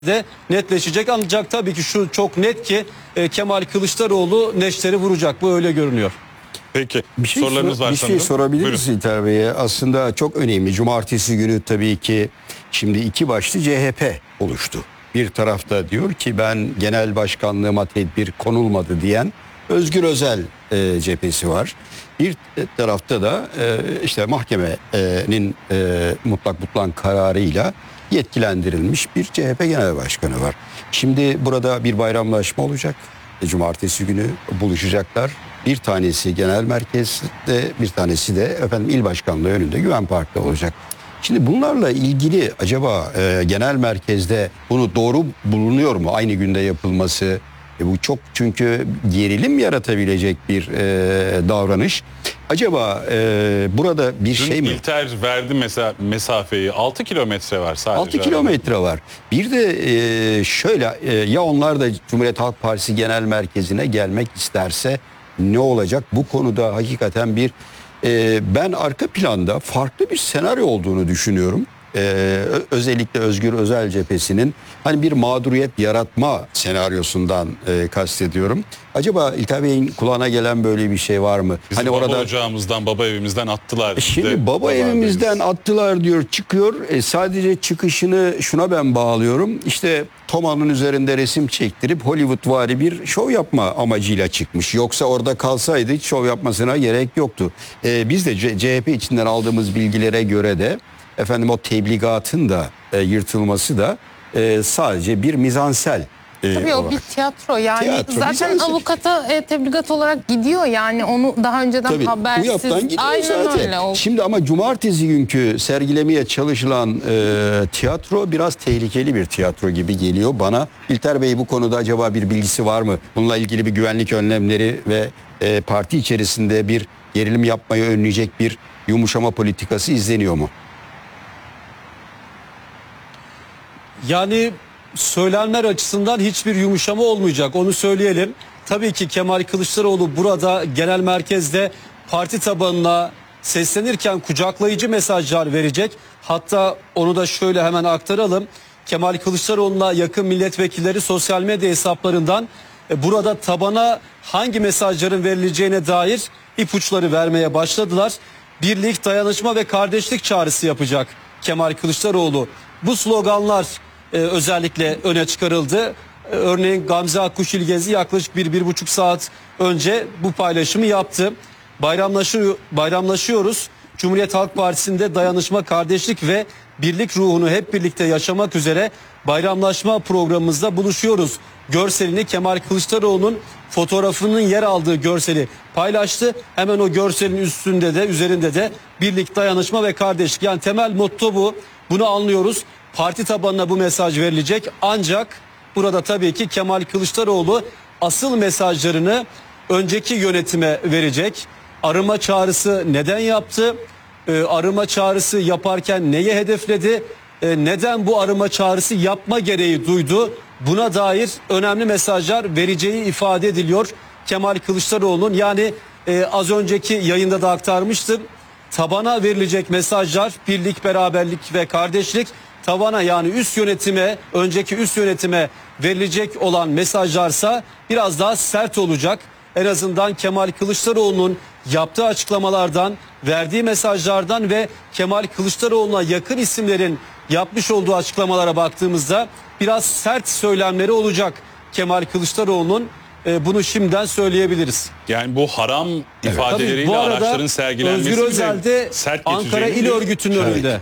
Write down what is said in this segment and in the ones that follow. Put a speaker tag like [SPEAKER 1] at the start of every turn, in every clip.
[SPEAKER 1] de netleşecek. Ancak tabii ki şu çok net ki Kemal Kılıçdaroğlu neşteri vuracak. Bu öyle görünüyor.
[SPEAKER 2] Peki
[SPEAKER 3] sorularınız var sanırım. Bir şey sorabiliriz İlter Bey'e. Aslında çok önemli. Cumartesi günü tabii ki şimdi iki başlı CHP oluştu. Bir tarafta diyor ki ben genel başkanlığıma tedbir konulmadı diyen Özgür Özel cephesi var. Bir tarafta da işte mahkemenin mutlak kararıyla yetkilendirilmiş bir CHP genel başkanı var. Şimdi burada bir bayramlaşma olacak. Cumartesi günü buluşacaklar. Bir tanesi genel merkezde, bir tanesi de il başkanlığı önünde Güven Park'ta olacak. Şimdi bunlarla ilgili acaba genel merkezde bunu doğru bulunuyor mu aynı günde yapılması? Bu çok çünkü gerilim yaratabilecek bir davranış. Acaba burada bir şey mi?
[SPEAKER 2] İlter verdi mesela mesafeyi 6 kilometre var sadece.
[SPEAKER 3] 6 kilometre var. Bir de şöyle ya onlar da Cumhuriyet Halk Partisi Genel Merkezi'ne gelmek isterse ne olacak? Bu konuda hakikaten bir ben arka planda farklı bir senaryo olduğunu düşünüyorum. Özellikle Özgür Özel cephesinin hani bir mağduriyet yaratma senaryosundan kastediyorum. Acaba İlter Bey'in kulağına gelen böyle bir şey var mı?
[SPEAKER 2] Bizi
[SPEAKER 3] hani
[SPEAKER 2] baba
[SPEAKER 3] orada
[SPEAKER 2] ocağımızdan, baba evimizden attılar.
[SPEAKER 3] Şimdi baba evimizden attılar diyor, çıkıyor. Sadece çıkışını şuna ben bağlıyorum. İşte Toma'nın üzerinde resim çektirip Hollywoodvari bir şov yapma amacıyla çıkmış. Yoksa orada kalsaydı hiç şov yapmasına gerek yoktu. Biz de CHP içinden aldığımız bilgilere göre de o tebligatın da yırtılması da sadece bir mizansel.
[SPEAKER 4] Tabii o bir tiyatro yani
[SPEAKER 3] Tiyatro,
[SPEAKER 4] zaten
[SPEAKER 3] mizansel.
[SPEAKER 4] avukata tebligat olarak gidiyor yani onu daha önceden
[SPEAKER 3] Tabii,
[SPEAKER 4] habersiz.
[SPEAKER 3] UYAP'tan gidiyor
[SPEAKER 4] Aynen
[SPEAKER 3] zaten.
[SPEAKER 4] öyle.
[SPEAKER 3] Şimdi ama cumartesi günkü sergilemeye çalışılan tiyatro biraz tehlikeli bir tiyatro gibi geliyor bana. İlter Bey bu konuda acaba bir bilgisi var mı? Bununla ilgili bir güvenlik önlemleri ve parti içerisinde bir gerilim yapmayı önleyecek bir yumuşama politikası izleniyor mu?
[SPEAKER 1] Yani söylenenler açısından hiçbir yumuşama olmayacak, onu söyleyelim. Tabii ki Kemal Kılıçdaroğlu burada genel merkezde parti tabanına seslenirken kucaklayıcı mesajlar verecek. Hatta onu da şöyle hemen aktaralım. Kemal Kılıçdaroğlu'na yakın milletvekilleri sosyal medya hesaplarından burada tabana hangi mesajların verileceğine dair ipuçları vermeye başladılar. Birlik, dayanışma ve kardeşlik çağrısı yapacak Kemal Kılıçdaroğlu. Bu sloganlar özellikle öne çıkarıldı. Örneğin Gamze Akkuşilgezi yaklaşık 1-1,5 saat önce bu paylaşımı yaptı. Bayramlaşıyoruz. Cumhuriyet Halk Partisi'nde dayanışma, kardeşlik ve birlik ruhunu hep birlikte yaşamak üzere bayramlaşma programımızda buluşuyoruz. Görselini Kemal Kılıçdaroğlu'nun fotoğrafının yer aldığı görseli paylaştı. Hemen o görselin üzerinde de birlik, dayanışma ve kardeşlik. Yani temel motto bu. Bunu anlıyoruz. Parti tabanına bu mesaj verilecek. Ancak burada tabii ki Kemal Kılıçdaroğlu asıl mesajlarını önceki yönetime verecek. Arama çağrısı neden yaptı? Arama çağrısı yaparken neyi hedefledi? Neden bu arama çağrısı yapma gereği duydu? Buna dair önemli mesajlar vereceği ifade ediliyor Kemal Kılıçdaroğlu'nun. Yani az önceki yayında da aktarmıştım. Tabana verilecek mesajlar birlik, beraberlik ve kardeşlik. Tabana yani üst yönetime, önceki üst yönetime verilecek olan mesajlarsa biraz daha sert olacak. En azından Kemal Kılıçdaroğlu'nun yaptığı açıklamalardan, verdiği mesajlardan ve Kemal Kılıçdaroğlu'na yakın isimlerin yapmış olduğu açıklamalara baktığımızda biraz sert söylemleri olacak Kemal Kılıçdaroğlu'nun. Bunu şimdiden söyleyebiliriz.
[SPEAKER 2] Yani bu haram ifadeleriyle
[SPEAKER 1] bu arada
[SPEAKER 2] araçların sergilenmesi
[SPEAKER 1] Özgür Özel'de
[SPEAKER 2] sert
[SPEAKER 1] Ankara İl Örgütü'nün önünde.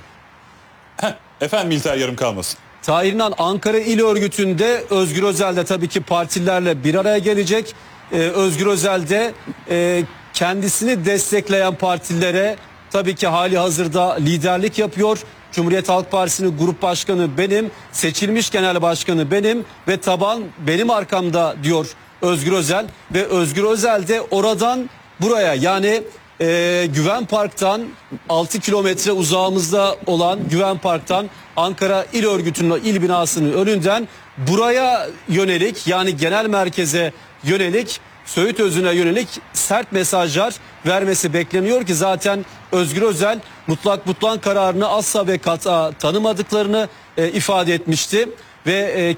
[SPEAKER 2] Efendim İlter yarım kalmasın.
[SPEAKER 1] Tahir İnan Ankara İl Örgütü'nde, Özgür Özel de tabii ki partilerle bir araya gelecek. Özgür Özel de kendisini destekleyen partilere tabii ki hali hazırda liderlik yapıyor. Cumhuriyet Halk Partisi'nin grup başkanı benim, seçilmiş genel başkanı benim ve taban benim arkamda diyor Özgür Özel. Ve Özgür Özel de oradan buraya yani Güven Park'tan 6 kilometre uzağımızda olan Güven Park'tan Ankara İl Örgütü'nün il binasının önünden buraya yönelik yani genel merkeze yönelik Söğüt Özü'ne yönelik sert mesajlar vermesi bekleniyor ki zaten Özgür Özel mutlak kararını asla ve kata tanımadıklarını ifade etmişti. ve